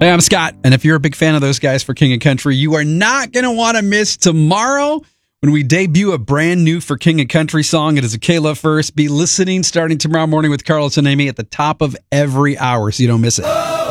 Hey, I'm Scott, and if you're a big fan of those guys for King of Country, you are not going to want to miss tomorrow when we debut a brand new For King of Country song. It is a K-Love first. Be listening starting tomorrow morning with Carlos and Amy at the top of every hour so you don't miss it.